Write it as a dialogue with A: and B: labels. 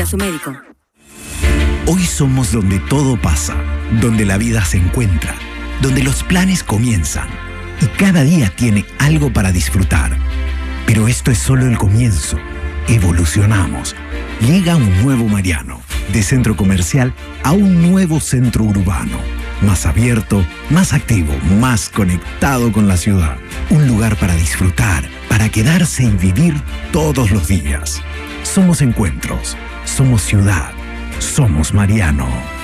A: a su médico.
B: Hoy somos donde todo pasa, donde la vida se encuentra, donde los planes comienzan y cada día tiene algo para disfrutar. Pero esto es solo el comienzo. Evolucionamos. Llega un nuevo Mariano, de centro comercial a un nuevo centro urbano. Más abierto, más activo, más conectado con la ciudad. Un lugar para disfrutar, para quedarse y vivir todos los días. Somos encuentros, somos ciudad, somos Mariano.